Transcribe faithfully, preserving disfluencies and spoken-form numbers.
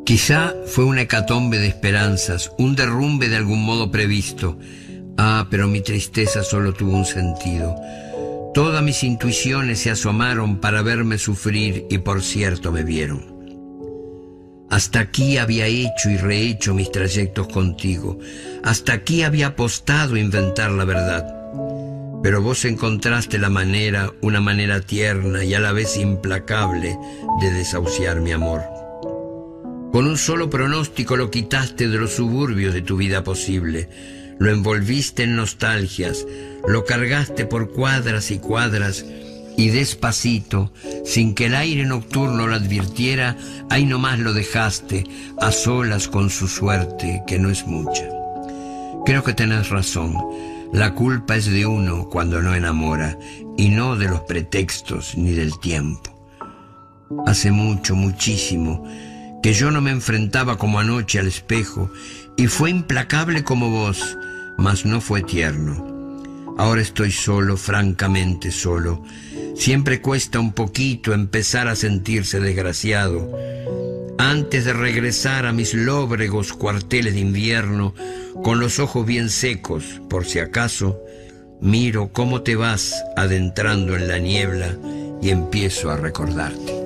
Quizá fue una hecatombe de esperanzas, un derrumbe de algún modo previsto. Ah, pero mi tristeza solo tuvo un sentido. Todas mis intuiciones se asomaron para verme sufrir y por cierto me vieron. Hasta aquí había hecho y rehecho mis trayectos contigo. Hasta aquí había apostado a inventar la verdad. Pero vos encontraste la manera, una manera tierna y a la vez implacable de desahuciar mi amor. Con un solo pronóstico lo quitaste de los suburbios de tu vida posible. Lo envolviste en nostalgias, lo cargaste por cuadras y cuadras y despacito, sin que el aire nocturno lo advirtiera, ahí nomás lo dejaste, a solas con su suerte, que no es mucha. Creo que tenés razón. La culpa es de uno cuando no enamora, y no de los pretextos ni del tiempo. Hace mucho, muchísimo, que yo no me enfrentaba como anoche al espejo, y fue implacable como vos, mas no fue tierno. Ahora estoy solo, francamente solo. Siempre cuesta un poquito empezar a sentirse desgraciado. Antes de regresar a mis lóbregos cuarteles de invierno, con los ojos bien secos, por si acaso, miro cómo te vas adentrando en la niebla y empiezo a recordarte.